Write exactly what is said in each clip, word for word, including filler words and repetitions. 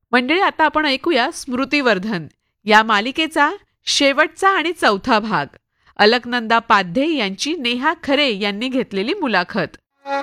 मंडळी, आता आपण ऐकूया स्मृतिवर्धन या मालिकेचा शेवटचा आणि चौथा भाग. अलकनंदा पाध्ये यांची नेहा खरे यांनी घेतलेली मुलाखत.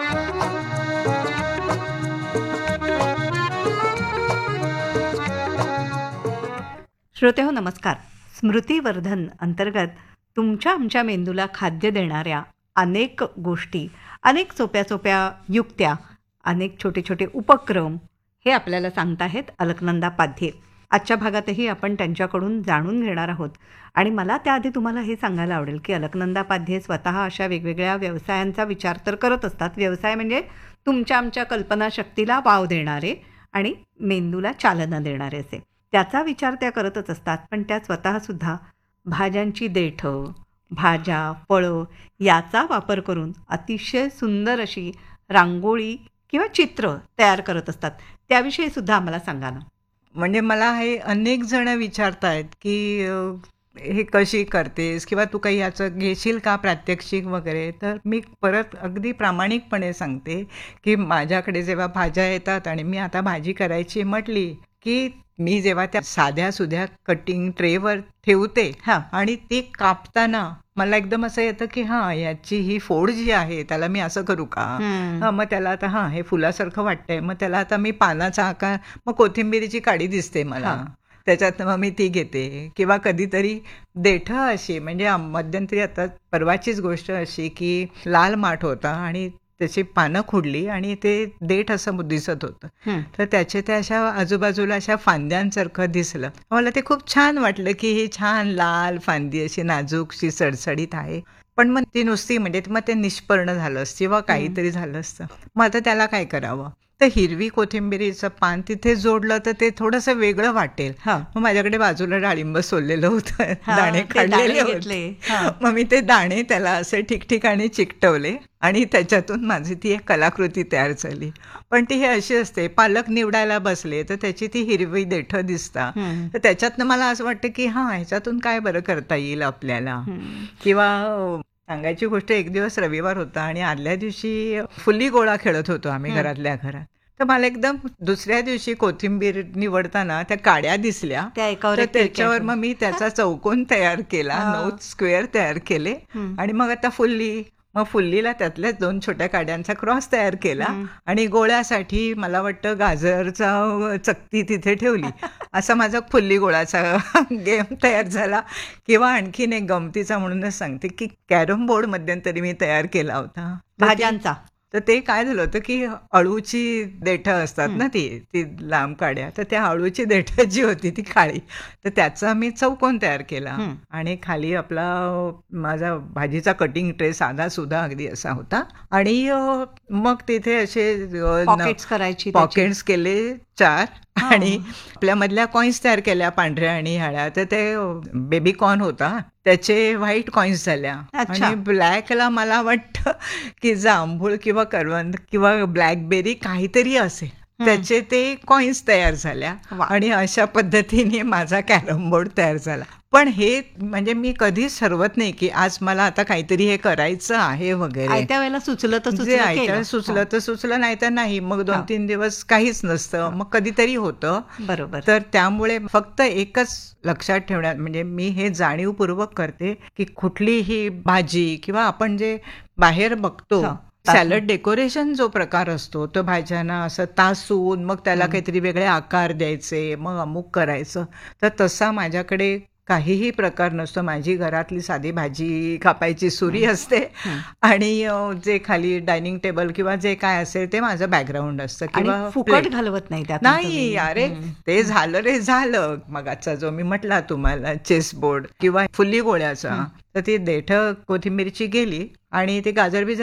श्रोतेहो नमस्कार. स्मृतिवर्धन अंतर्गत तुमच्या आमच्या मेंदूला खाद्य देणाऱ्या अनेक गोष्टी, अनेक सोप्या सोप्या युक्त्या, अनेक छोटे छोटे उपक्रम हे आपल्याला सांगताहेत अलकनंदा पाध्ये. आजच्या भागातही आपण त्यांच्याकडून जाणून घेणार आहोत. आणि मला त्याआधी तुम्हाला हे सांगायला आवडेल की अलकनंदा पाध्ये स्वतः अशा वेगवेगळ्या व्यवसायांचा विचार तर करत असतात. व्यवसाय म्हणजे तुमच्या आमच्या कल्पनाशक्तीला वाव देणारे आणि मेंदूला चालना देणारे असे. त्याचा विचार त्या करतच असतात. पण त्या स्वतःसुद्धा भाज्यांची देठं, भाज्या, फळं याचा वापर करून अतिशय सुंदर अशी रांगोळी किंवा चित्र तयार करत असतात. त्याविषयी सुद्धा आम्हाला सांगा ना. म्हणजे मला हे अनेक जण विचारतायत की अ, हे कशी करतेस किंवा तू काही याचं घेशील का प्रात्यक्षिक वगैरे. तर मी परत अगदी प्रामाणिकपणे सांगते की माझ्याकडे जेव्हा भाज्या येतात आणि मी आता भाजी करायची म्हटली की मी जेव्हा त्या साध्या सुध्या कटिंग ट्रेवर ठेवते हां. आणि ते कापताना मला एकदम असं येतं की हां याची ही फोड जी आहे त्याला मी असं करू का. हम्म. हां मग त्याला आता हां हे फुलासारखं वाटतंय, मग त्याला आता मी पानाचा आकार, मग कोथिंबिरीची काडी दिसते मला, हां. त्याच्यात मग मी ती घेते. किंवा कधीतरी देठं अशी, म्हणजे आम- मध्यंतरी आता परवाचीच गोष्ट अशी की लाल माठ होता आणि त्याची पानं खुडली आणि ते देठ असं दिसत होतं. हम्म. तर त्याचे त्या अशा आजूबाजूला अशा फांद्यांसारखं दिसलं. मला ते खूप छान वाटलं की ही छान लाल फांदी अशी नाजूकशी सडसडीत आहे. पण मग ती नुसती म्हणजे मग ते निष्पर्ण झालं असतं किंवा काहीतरी झालं असतं. मग आता त्याला काय करावं. तर हिरवी कोथिंबिरीचं पान तिथे जोडलं तर ते थोडंसं वेगळं वाटेल. हां. मग माझ्याकडे बाजूला डाळिंब सोललेलं होतं, हां, दाणे ते काढलेले दाणे होते. घेतले. हां. मग मी ते दाणे त्याला असे ठिकठिकाणी चिकटवले आणि त्याच्यातून माझी ती एक कलाकृती तयार झाली. पण ती ही अशी असते, पालक निवडायला बसले तर त्याची ती हिरवी देठं दिसतात. हम्म. तर त्याच्यातनं मला असं वाटतं की हां ह्याच्यातून काय बरं करता येईल आपल्याला. हम्म. किंवा अ, सांगायची गोष्ट, एक दिवस रविवार होता आणि आदल्या दिवशी फुली गोळा खेळत होतो आम्ही हम्म. घरातल्या घरात. तर मला एकदम दुसऱ्या दिवशी कोथिंबीर निवडताना त्या काड्या दिसल्या. त्या एकावर तर एक तिरक्या त्याच्यावर करून. मग मी त्याचा चौकोन तयार केला, हा. नऊ स्क्वेअर तयार केले. हम्म. आणि मग आता फुल्ली, मग फुल्लीला त्यातल्याच दोन छोट्या काड्यांचा क्रॉस तयार केला. हम्म. आणि गोळ्यासाठी मला वाटतं गाजरचा चकती तिथे ठेवली. असा माझा फुल्ली गोळाचा गेम तयार झाला. किंवा आणखीन एक गमतीचा म्हणूनच सांगते की कॅरम बोर्ड मध्यंतरी मी तयार केला होता. तर ते- भाज्यांचा. तर ते काय झालं होतं की अळूची देठं असतात ना ती ती लांब काड्या, तर त्या अळूची देठं जी होती ती काळी, तर त्याचा मी चौकोन तयार केला. हम्म. आणि खाली आपला माझा भाजीचा कटिंग ट्रे साधा सुद्धा अगदी असा होता. आणि अ, मग तिथे असे अ, न- पॉकेट्स करायची त्याची. पॉकेट्स केले चार. हा. आणि आपल्या मधल्या कॉईन्स तयार केल्या पांढऱ्या आणि ह्याळ्या. तर ते बेबी कॉर्न होता, त्याचे व्हाईट कॉईन्स झाल्या. अच्छा. आणि ब्लॅकला मला वाटतं की जांभूळ किंवा करवंद किंवा ब्लॅकबेरी काहीतरी असेल, त्याचे ते कॉईन्स तयार झाल्या. वा. आणि अशा पद्धतीने माझा कॅरम बोर्ड तयार झाला. पण हे म्हणजे मी कधीच ठरवत नाही की आज मला आता काहीतरी हे करायचं आहे वगैरे. आयत्या वेळेला सुचलं तर जे सुचलं आयत्या केलं. सुचलं तर सुचलं, नाही तर नाही. मग हा. दोन तीन दिवस काहीच नसतं, मग कधीतरी होतं. हां. बरोबर. तर त्यामुळे फक्त एकच लक्षात ठेवण्यात, म्हणजे मी हे जाणीवपूर्वक करते की कुठलीही भाजी किंवा आपण जे बाहेर बघतो हा. सॅलड डेकोरेशन जो प्रकार असतो, तो भाज्यांना असं तासून मग त्याला काहीतरी वेगळे आकार द्यायचे, मग अमुक करायचं, तर तसा माझ्याकडे काहीही प्रकार नसतो. माझी घरातली साधी भाजी कापायची सुरी असते आणि अ, जे खाली डायनिंग टेबल किंवा जे काय असेल ते माझं बॅकग्राऊंड असतं. आणि किंवा फुकट plate. घालवत नाही त्यात. नाही अरे, ते झालं रे झालं. मगाचा जो मी म्हटला तुम्हाला चेस बोर्ड किंवा फुल्ली गोळ्याचा, तर ती देठं कोथिंबीरची गेली आणि ते गाजर